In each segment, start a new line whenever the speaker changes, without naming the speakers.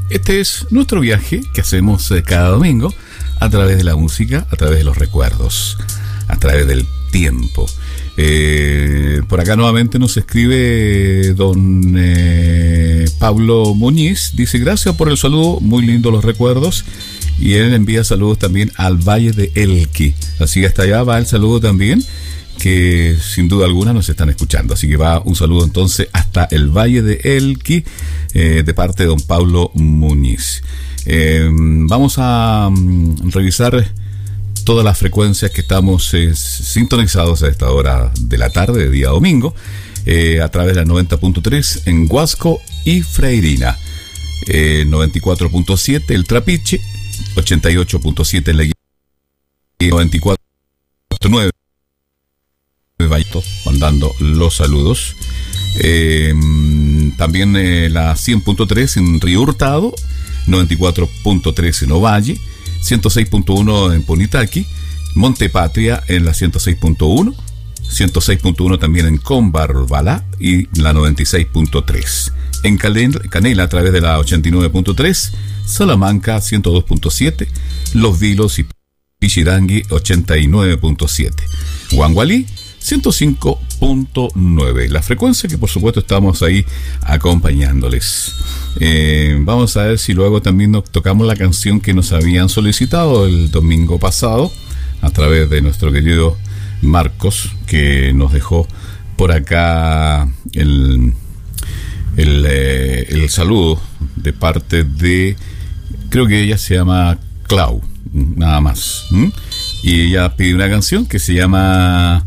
Este es nuestro viaje que hacemos cada domingo a través de la música, a través de los recuerdos, a través del tiempo. Por acá nuevamente nos escribe don Pablo Muñiz. Dice: gracias por el saludo, muy lindo los recuerdos. Y él envía saludos también al Valle de Elqui. Así que hasta allá va el saludo también, que sin duda alguna nos están escuchando. Así que va un saludo entonces hasta el Valle de Elqui, de parte de don Pablo Muñiz. Vamos a revisar todas las frecuencias que estamos sintonizados a esta hora de la tarde, de día domingo, a través de la 90.3 en Huasco y Freirina, 94.7 el Trapiche, 88.7 en la 94.9 mandando los saludos. También la 100.3 en Río Hurtado, 94.3 en Ovalle, 106.1 en Punitaqui, Montepatria en la 106.1, 106.1 también en Combarbalá y la 96.3. En Canela a través de la 89.3, Salamanca 102.7, Los Vilos y Pichirangui 89.7, Huangualí 105.9, la frecuencia que por supuesto estamos ahí acompañándoles. Vamos a ver si luego también nos tocamos la canción que nos habían solicitado el domingo pasado a través de nuestro querido Marcos, que nos dejó por acá el saludo de parte de, creo que ella se llama Clau, nada más. Y ella pide una canción que se llama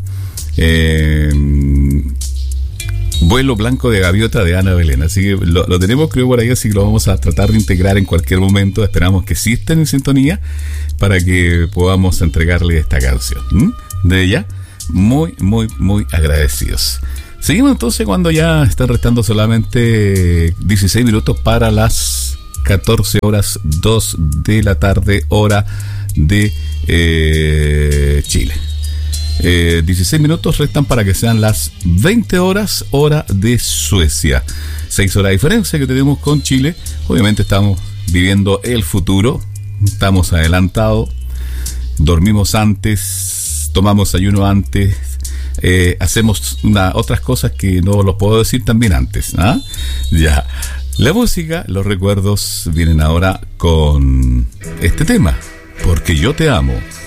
Vuelo Blanco de Gaviota, de Ana Belén. Así que lo tenemos, creo, por ahí, así que lo vamos a tratar de integrar en cualquier momento. Esperamos que sí estén en sintonía para que podamos entregarle esta canción de ella. Muy, muy, muy agradecidos. Seguimos entonces cuando ya están restando solamente 16 minutos para las 14 horas 2 de la tarde, hora de Chile. 16 minutos restan para que sean las 20 horas, hora de Suecia. 6 horas de diferencia que tenemos con Chile. Obviamente estamos viviendo el futuro, estamos adelantados, dormimos antes, tomamos ayuno antes, hacemos otras cosas que no los puedo decir también antes, ¿ah? Ya. La música, los recuerdos vienen ahora con este tema, Porque yo te amo.